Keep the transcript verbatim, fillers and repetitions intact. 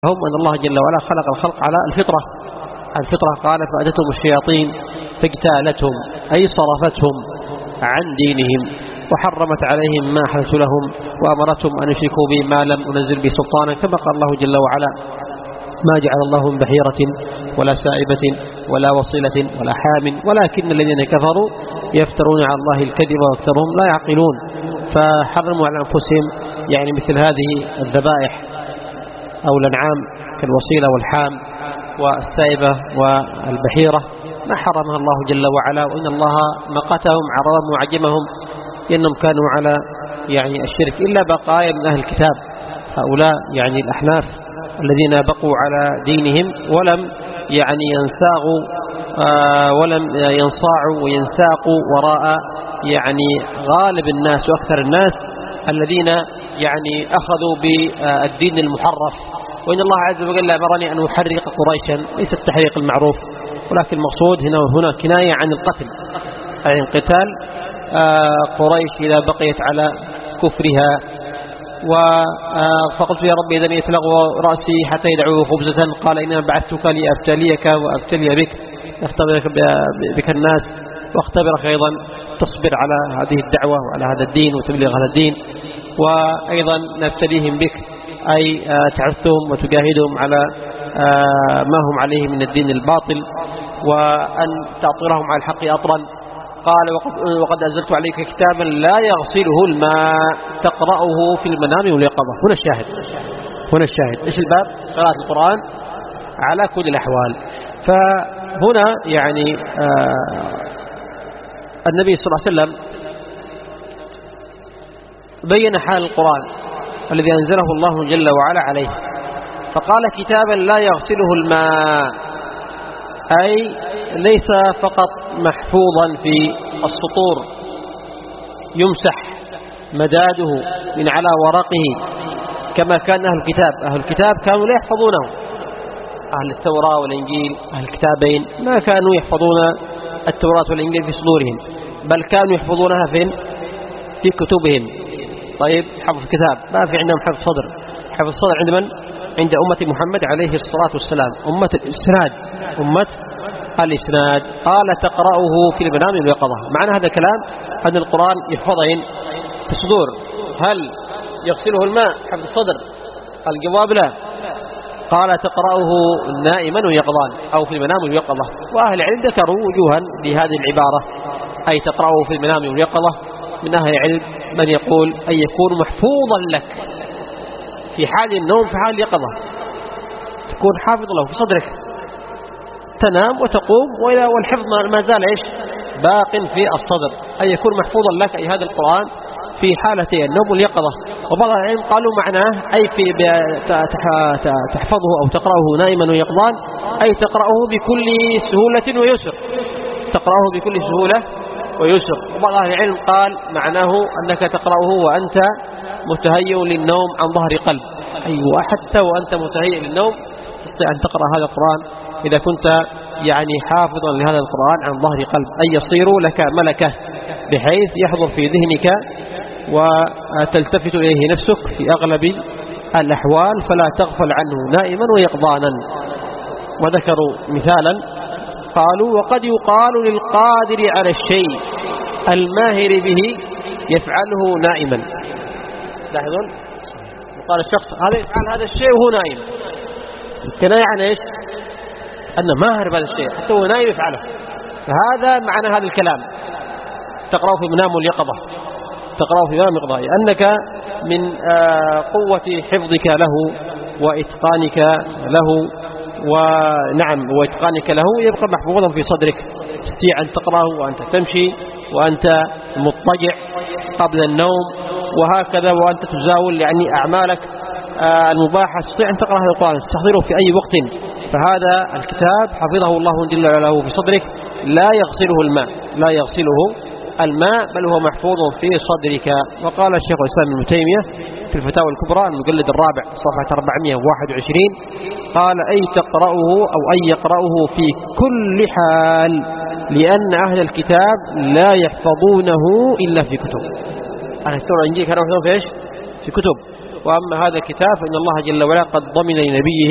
هم أن الله جل وعلا خلق الخلق على الفطرة الفطرة قال فأتتهم الشياطين فاجتالتهم أي صرفتهم عن دينهم وحرمت عليهم ما حدث لهم وأمرتهم أن يشركوا به ما لم أنزل به سلطانا كما قال الله جل وعلا ما جعل الله من بحيرة ولا سائبة ولا وصيلة ولا حام ولكن الذين كفروا يفترون على الله الكذب وأكثرهم لا يعقلون فحرموا على أنفسهم يعني مثل هذه الذبائح أو الأنعام كالوصيلة والحام والسائبة والبحيرة ما حرمها الله جل وعلا وإن الله مقتهم عرضهم وعجمهم لأنهم كانوا على يعني الشرك إلا بقايا من أهل الكتاب هؤلاء يعني الأحناف الذين بقوا على دينهم ولم يعني ينساغوا آه ولم ينصاعوا وينساقوا وراء يعني غالب الناس وأكثر الناس الذين يعني أخذوا بالدين المحرف وإن الله عز وجل أمرني أن أحرق قريشا ليس التحريق المعروف ولكن المقصود هنا وهنا كناية عن القتل يعني قتال آه قريش إذا بقيت على كفرها فقلت يا ربي إذا يتلغوا رأسي حتى يدعوه خبزة قال إنما بعثتك لأبتليك وأبتلي بك أختبرك بك الناس واختبرك أيضا تصبر على هذه الدعوة وعلى هذا الدين وتبلغ هذا الدين وأيضا نبتليهم بك أي تعثهم وتجاهدهم على ما هم عليه من الدين الباطل وأن تعطرهم على الحق أطرا قال وقد, وقد أنزلت عليك كتابا لا يغسله الماء تقرأه في المنام واليقظة. هنا الشاهد هنا الشاهد إيش الباب؟ قراءة القرآن على كل الأحوال. فهنا يعني آه النبي صلى الله عليه وسلم بين حال القرآن الذي أنزله الله جل وعلا عليه فقال كتابا لا يغسله الماء أي ليس فقط محفوظا في السطور يمسح مداده من على ورقه كما كان أهل الكتاب أهل الكتاب كانوا لا يحفظونه أهل التوراة والإنجيل أهل الكتابين ما كانوا يحفظون التوراة والإنجيل في صدورهم بل كانوا يحفظونها فين في كتبهم. طيب حفظ كتاب ما في عندهم حفظ صدر. حفظ صدر عند من؟ عند أمة محمد عليه الصلاة والسلام أمة الإسناد أمة الإسناد قال تقرأه في المنام واليقظة. معنى هذا الكلام أن القرآن يحفظين في الصدور. هل يغسله الماء حفظ الصدر؟ الجواب لا. قال تقرأه نائما ويقظان أو في المنام واليقظة. وأهل العلم ذكروا وجوها لهذه العبارة أي تقرأه في المنام واليقظة. من أهل العلم من يقول أن يكون محفوظا لك في حال النوم في حال اليقظة تكون حافظ له في صدرك تنام وتقوم والحفظ ما زال إيش باق في الصدر أن يكون محفوظا لك أي هذا القرآن في حالة النوم واليقظة. وبعض العلم قالوا معناه أي في تحفظه أو تقرأه نائما ويقظان أي تقرأه بكل سهولة ويسر تقرأه بكل سهولة ويسر. وبعض أهل العلم قال معناه أنك تقرأه وأنت متهيئ للنوم عن ظهر قلب أيوة حتى وأنت متهيئ للنوم تستطيع أن تقرأ هذا القرآن إذا كنت يعني حافظا لهذا القرآن عن ظهر قلب أي يصير لك ملكة بحيث يحضر في ذهنك وتلتفت إليه نفسك في أغلب الأحوال فلا تغفل عنه نائما ويقظانا. وذكروا مثالا قالوا وقد يقال للقادر على الشيء الماهر به يفعله نائما. لاحظون قال الشخص هذا يفعل هذا الشيء وهو نائم كناية عن إيش أنه ماهر بهذا الشيء حتى هو نائم يفعله. فهذا معنى هذا الكلام تقرأه في منام واليقظة تقرأه في منام واليقظة أنك من قوة حفظك له وإتقانك له ونعم وإتقانك له يبقى محفوظا في صدرك تستطيع أن تقرأه وأنت تمشي وأنت مضطجع قبل النوم وهكذا وأنت تزاول يعني أعمالك المباحة تستطيع أن تقرأ هذا القرآن تستحضره في أي وقت. فهذا الكتاب حفظه الله جل وعلا في صدرك لا يغسله الماء لا يغسله الماء بل هو محفوظ في صدرك. وقال الشيخ الإسلام ابن تيمية في الفتاوى الكبرى المجلد الرابع صفحة أربعمائة وواحد وعشرين قال أي تقرأه أو أي يقرأه في كل حال لأن أهل الكتاب لا يحفظونه إلا في كتب. أهل التوراة والإنجيل كانوا يحفظون في إيش؟ في كتب. وأما هذا الكتاب فإن الله جل وعلا قد ضمن لنبيه